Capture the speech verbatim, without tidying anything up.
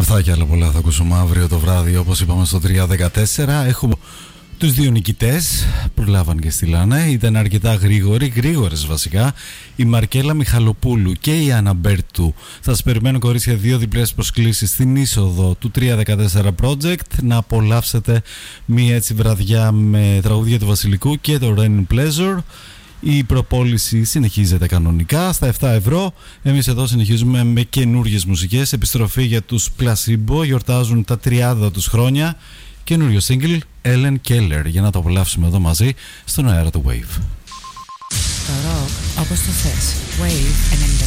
Αυτά και άλλα πολλά θα ακούσουμε αύριο το βράδυ, όπως είπαμε στο τρία δεκατέσσερα. Έχουμε τους δύο νικητές, προλάβαν και στείλανε. Ήταν αρκετά γρήγοροι, γρήγορες βασικά. Η Μαρκέλα Μιχαλοπούλου και η Άννα Μπέρτου. Θα σας περιμένω, κορίτσια, δύο διπλές προσκλήσεις στην είσοδο του τρία δεκατέσσερα Project. Να απολαύσετε μία έτσι βραδιά με τραγούδια του Βασιλικού και το Raining Pleasure. Η προπόληση συνεχίζεται κανονικά στα επτά ευρώ. Εμείς εδώ συνεχίζουμε με καινούργιες μουσικές. Επιστροφή για τους Placebo, γιορτάζουν τα τριάντα τους χρόνια. Καινούριο single Ellen Keller, για να το απολαύσουμε εδώ μαζί στον αέρα του Wave. Το rock όπως το θες. Wave ενενήντα